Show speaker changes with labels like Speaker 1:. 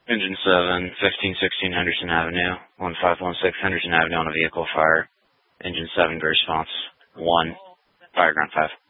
Speaker 1: Engine 7, 1516 Henderson Avenue, 1516 Henderson Avenue on a vehicle fire. Engine 7, response 1, fire ground 5.